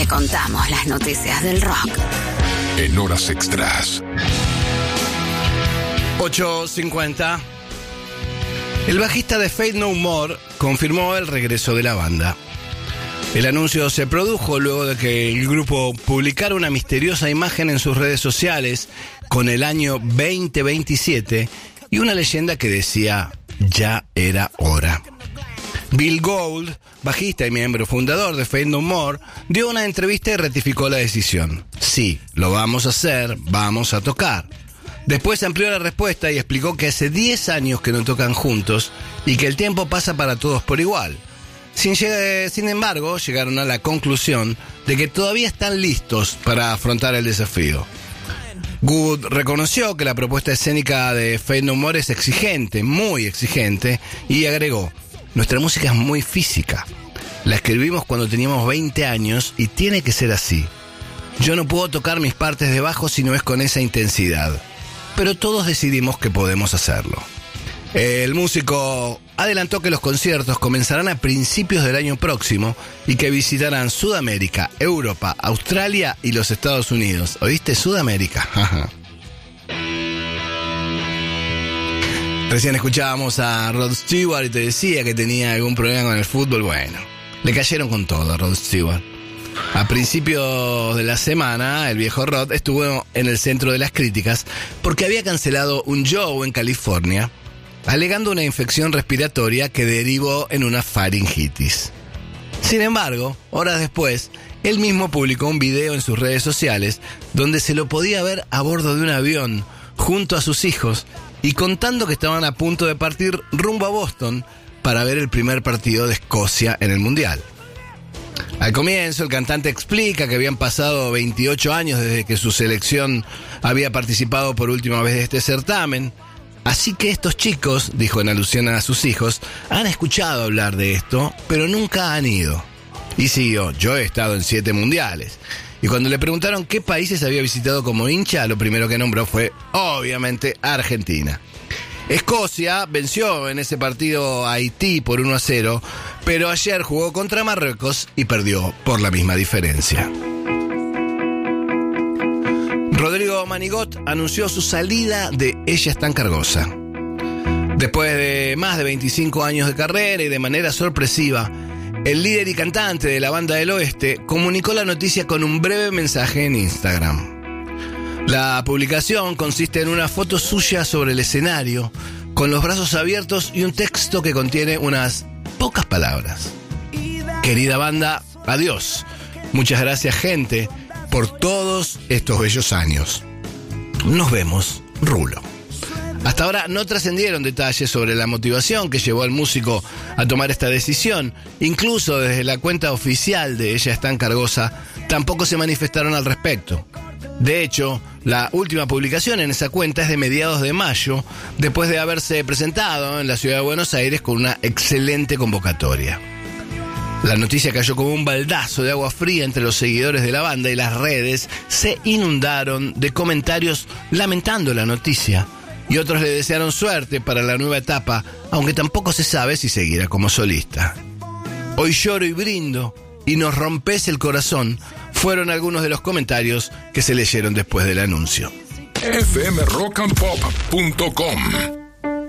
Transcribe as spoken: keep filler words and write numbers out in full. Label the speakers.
Speaker 1: Te contamos las noticias del rock
Speaker 2: en horas extras.
Speaker 3: ocho cincuenta. El bajista de Faith No More confirmó el regreso de la banda. El anuncio se produjo luego de que el grupo publicara una misteriosa imagen en sus redes sociales con el año veinte veintisiete y una leyenda que decía: ya era hora. Bill Gould, bajista y miembro fundador de Faith No More, dio una entrevista y ratificó la decisión. Sí, lo vamos a hacer, vamos a tocar. Después amplió la respuesta y explicó que hace diez años que no tocan juntos y que el tiempo pasa para todos por igual. Sin, lleg- sin embargo, llegaron a la conclusión de que todavía están listos para afrontar el desafío. Good reconoció que la propuesta escénica de Faith No More es exigente, muy exigente, y agregó: nuestra música es muy física. La escribimos cuando teníamos veinte años y tiene que ser así. Yo no puedo tocar mis partes de bajo si no es con esa intensidad. Pero todos decidimos que podemos hacerlo. El músico adelantó que los conciertos comenzarán a principios del año próximo y que visitarán Sudamérica, Europa, Australia y los Estados Unidos. ¿Oíste? Sudamérica. Recién escuchábamos a Rod Stewart y te decía que tenía algún problema con el fútbol. Bueno, le cayeron con todo a Rod Stewart. A principios de la semana, el viejo Rod estuvo en el centro de las críticas porque había cancelado un show en California, alegando una infección respiratoria que derivó en una faringitis. Sin embargo, horas después, él mismo publicó un video en sus redes sociales donde se lo podía ver a bordo de un avión junto a sus hijos y contando que estaban a punto de partir rumbo a Boston para ver el primer partido de Escocia en el Mundial. Al comienzo, el cantante explica que habían pasado veintiocho años desde que su selección había participado por última vez de este certamen. Así que estos chicos, dijo en alusión a sus hijos, han escuchado hablar de esto, pero nunca han ido. Y siguió: yo he estado en siete mundiales. Y cuando le preguntaron qué países había visitado como hincha, lo primero que nombró fue, obviamente, Argentina. Escocia venció en ese partido a Haití por uno a cero, pero ayer jugó contra Marruecos y perdió por la misma diferencia. Rodrigo Manigot anunció su salida de Ella es tan cargosa. Después de más de veinticinco años de carrera y de manera sorpresiva, el líder y cantante de la Banda del Oeste comunicó la noticia con un breve mensaje en Instagram. La publicación consiste en una foto suya sobre el escenario, con los brazos abiertos y un texto que contiene unas pocas palabras. Querida banda, adiós. Muchas gracias, gente, por todos estos bellos años. Nos vemos, Rulo. Hasta ahora no trascendieron detalles sobre la motivación que llevó al músico a tomar esta decisión. Incluso desde la cuenta oficial de Ella es tan cargosa, tampoco se manifestaron al respecto. De hecho, la última publicación en esa cuenta es de mediados de mayo, después de haberse presentado en la ciudad de Buenos Aires con una excelente convocatoria. La noticia cayó como un baldazo de agua fría entre los seguidores de la banda y las redes se inundaron de comentarios lamentando la noticia, y otros le desearon suerte para la nueva etapa, aunque tampoco se sabe si seguirá como solista. Hoy lloro y brindo y nos rompes el corazón, fueron algunos de los comentarios que se leyeron después del anuncio.
Speaker 2: F M rock and pop punto com